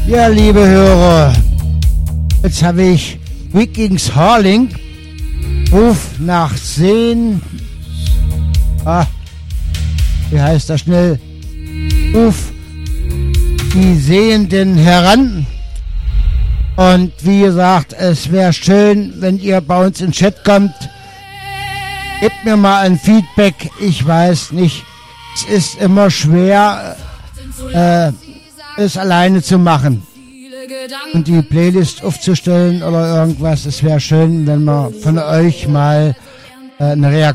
Ja, liebe Hörer, jetzt habe ich Vikings Harling, Ruf nach Seen. Wie heißt das schnell? Ruf die Sehenden heran. Und wie gesagt, es wäre schön, wenn ihr bei uns in den Chat kommt. Gebt mir mal ein Feedback. Ich weiß nicht, es ist immer schwer, es alleine zu machen und die Playlist aufzustellen oder irgendwas. Es wäre schön, wenn wir von euch mal eine Reaktion